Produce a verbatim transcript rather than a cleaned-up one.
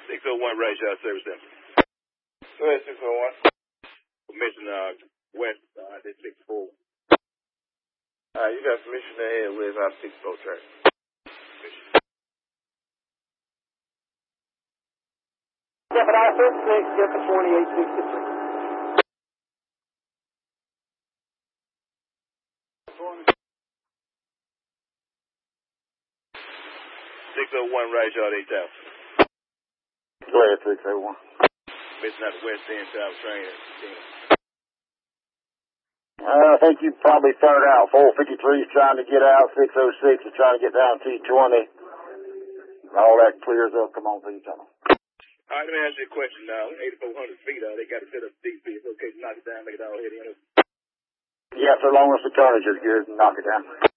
six oh one right shot service center. Go ahead, six oh one. Permission, uh, west, uh, this six four. Alright, you got permission to head with our six four track. Gemini thirty-six, get the twenty-eight sixty-three. six oh one right shot eight thousand. Go ahead, six oh one. Permission at the west end, south train. Uh, I think you probably started out. four fifty-three is trying to get out. six oh six is trying to get down T twenty. All that clears up. Come on, please, tunnel. All right, let me ask you a question now. eighty-four hundred feet, uh, they got to set up D P. It's okay to knock it down, make it all head in. Yeah, so long as the tonnage is good, knock it down.